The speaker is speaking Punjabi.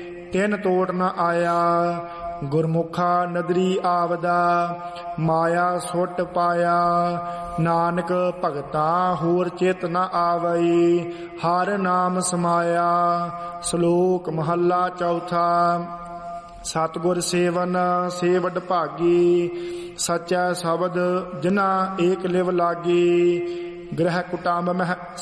ਤਿਨ ਤੋੜ ਨ ਆਇਆ। ਗੁਰਮੁਖਾ ਨਦਰੀ ਆਵਦਾ ਮਾਇਆ ਸੁੱਟ ਪਾਇਆ। ਨਾਨਕ ਭਗਤਾ ਹੋਰ ਚਿਤ ਨ ਆਵਈ ਹਰ ਨਾਮ ਸਮਾਇਆ। ਸ਼ਲੋਕ ਮਹੱਲਾ ਚੌਥਾ। ਸਤਿਗੁਰ ਸੇਵਨ ਸੇ ਵਡ ਭਾਗੀ ਸੱਚਾ ਸ਼ਬਦ ਜਿਨਾ ਏਕ ਲਿਵ ਲਾਗੀ। ਗ੍ਰਹਿ ਕੁਟੰਬ ਮਹਿ